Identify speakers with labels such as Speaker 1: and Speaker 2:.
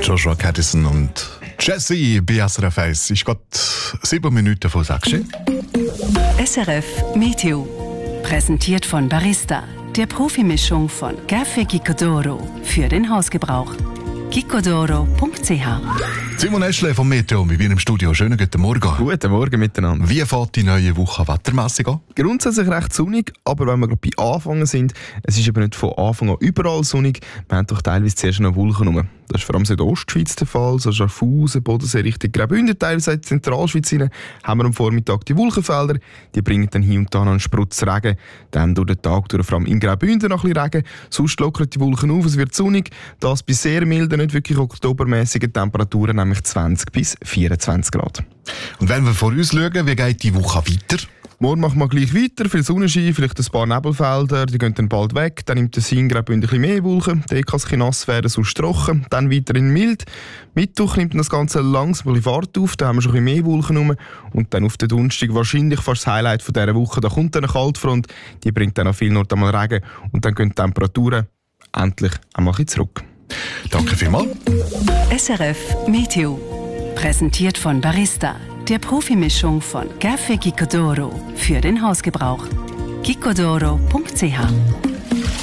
Speaker 1: Joshua Caddison und Jesse bei SRF 1. Ist gerade 7 Minuten vor 6.
Speaker 2: SRF Meteo. Präsentiert von Barista, der Profimischung von Café Gicodoro für den Hausgebrauch. gicodoro.ch.
Speaker 1: Simon Eschle vom Meteo bei mir im Studio. Schönen guten Morgen.
Speaker 3: Guten Morgen miteinander.
Speaker 1: Wie fährt die neue Woche wettermässig an?
Speaker 3: Grundsätzlich recht sonnig, aber wenn wir gerade bei Anfangen sind, es ist eben nicht von Anfang an überall sonnig. Wir haben doch teilweise zuerst noch Wolken rum. Das ist vor allem in der Ostschweiz der Fall, so Schaffhausen, Bodensee, Richtung Graubünden, teilweise in die Zentralschweiz hinein, haben wir am Vormittag die Wolkenfelder. Die bringen dann hier und da noch einen Sprutz Regen. Dann durch den Tag durch, vor allem in Graubünden noch ein bisschen Regen. Sonst lockern die Wolken auf, es wird sonnig. Das bei sehr milden, nicht wirklich oktobermäßigen Temperaturen, nämlich 20 bis 24 Grad.
Speaker 1: Und wenn wir vor uns schauen, wie geht die Woche weiter?
Speaker 3: Morgen machen wir gleich weiter, viel Sonnenschein, vielleicht ein paar Nebelfelder, die gehen dann bald weg. Dann nimmt der Graubünden ein bisschen mehr Wolken, der kann es ein bisschen nass werden, sonst trocken. Dann weiterhin mild. Mittwoch nimmt das Ganze langsam ein bisschen Fahrt auf, da haben wir schon ein bisschen mehr Wolken rum. Und dann auf den Donnerstag wahrscheinlich fast das Highlight von dieser Woche. Da kommt dann eine Kaltfront, die bringt dann an vielen Orten einmal Regen. Und dann gehen die Temperaturen endlich einmal ein bisschen zurück.
Speaker 1: Danke vielmals.
Speaker 2: SRF Meteo. Präsentiert von Barista, der Profimischung von Café Gicodoro für den Hausgebrauch. gicodoro.ch.